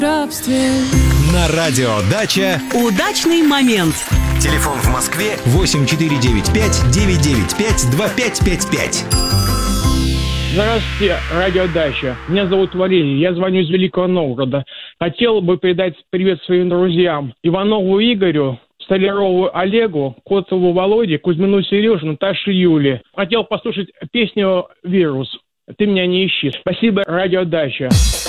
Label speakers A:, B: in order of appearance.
A: На радио «Дача»
B: удачный момент.
A: Телефон в Москве 8495-995-2555.
C: Здравствуйте, радио «Дача». Меня зовут Валерий, я звоню из Великого Новгорода. Хотел бы передать привет своим друзьям: Иванову Игорю, Столярову Олегу, Котову Володе, Кузьмину Сереже, Наташе Юле. Хотел послушать песню «Вирус». Ты меня не ищи. Спасибо, радио «Дача».